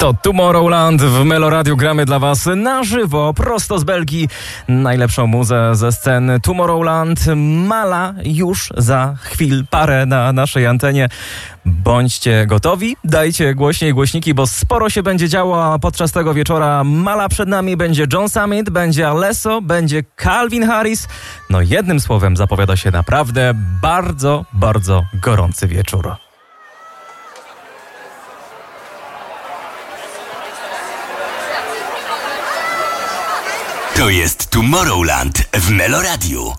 To Tomorrowland w Meloradiu, gramy dla was na żywo, prosto z Belgii. Najlepszą muzę ze scen Tomorrowland. Mala już za chwil parę na naszej antenie. Bądźcie gotowi, dajcie głośniej głośniki, bo sporo się będzie działo, a podczas tego wieczora Mala przed nami, będzie John Summit, będzie Alesso, będzie Calvin Harris. No jednym słowem zapowiada się naprawdę bardzo, bardzo gorący wieczór. To jest Tomorrowland w Meloradiu.